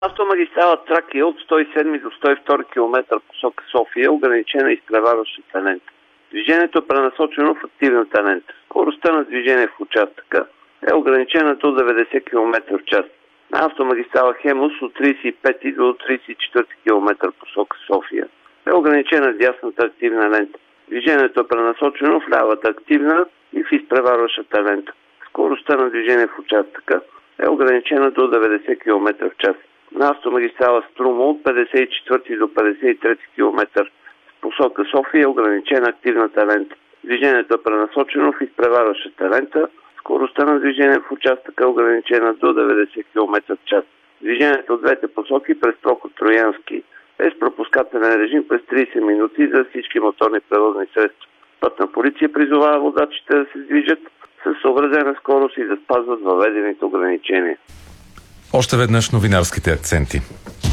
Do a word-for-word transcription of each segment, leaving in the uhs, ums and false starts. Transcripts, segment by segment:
Автомагистрала Тракия от сто и седми до сто и втори километър посока София е ограничена изпреварващата лента. Движението е пренасочено в активната лента. Скоростта на движение в участъка е ограничена до деветдесет километра в час. На автомагистрала Хемус от тридесет и пети до тридесет и четвърти километър посока София е ограничена дясната активна лента. Движението е пренасочено в лявата активна и в изпреварващата лента. Скоростта на движение в участъка е ограничена до деветдесет километра в час. На автомагистрала Струма от петдесет и четвърти до петдесет и трети километър в посока София е ограничена активната лента. Движението е пренасочено в изпреварващата лента. Скоростта на движение в участъка е ограничена до деветдесет километра в час. Движението от двете посоки през проход Троянски е с пропускателен режим през тридесет минути за всички моторни превозни средства. Пътна полиция призовава водачите да се движат със съобразена скорост и да спазват въведените ограничения. Още веднъж новинарските акценти.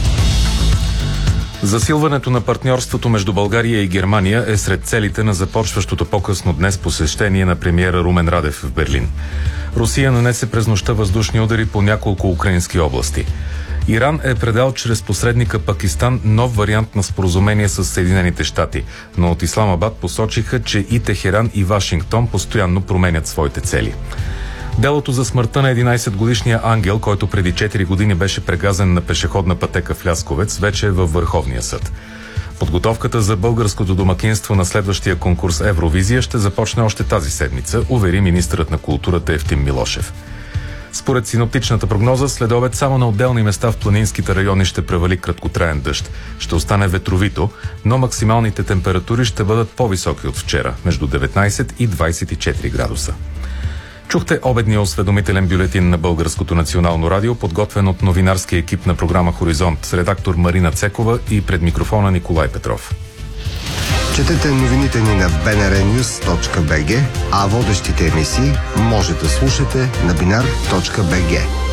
Засилването на партньорството между България и Германия е сред целите на започващото по-късно днес посещение на премиера Румен Радев в Берлин. Русия нанесе през нощта въздушни удари по няколко украински области. Иран е предал чрез посредника Пакистан нов вариант на споразумение с Съединените щати, но от Исламабад посочиха, че и Техеран и Вашингтон постоянно променят своите цели. Делото за смъртта на единайсетгодишния Ангел, който преди четири години беше прегазен на пешеходна пътека в Лясковец, вече е във Върховния съд. Подготовката за българското домакинство на следващия конкурс Евровизия ще започне още тази седмица, увери министърът на културата Евтим Милошев. Според синоптичната прогноза, следобед само на отделни места в планинските райони ще превали краткотраен дъжд. Ще остане ветровито, но максималните температури ще бъдат по-високи от вчера, между деветнайсет и двайсет и четири градуса. Чухте обедния осведомителен бюлетин на Българското национално радио, подготвен от новинарския екип на програма Хоризонт, с редактор Марина Цекова и пред микрофона Николай Петров. Четете новините ни на би ен ар нюз точка би джи, а водещите емисии може да слушате на бинар точка би джи.